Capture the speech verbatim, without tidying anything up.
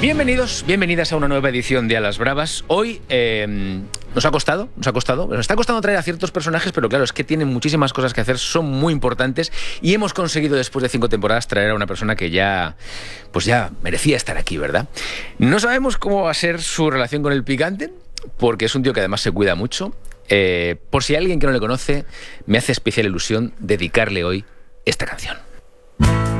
Bienvenidos, bienvenidas a una nueva edición de A las Bravas. Hoy eh, nos ha costado, nos ha costado, nos está costando traer a ciertos personajes, pero claro, es que tienen muchísimas cosas que hacer, son muy importantes y hemos conseguido después de cinco temporadas traer a una persona que ya, pues ya merecía estar aquí, ¿verdad? No sabemos cómo va a ser su relación con el picante, porque es un tío que además se cuida mucho. Eh, por si hay alguien que no le conoce, me hace especial ilusión dedicarle hoy esta canción.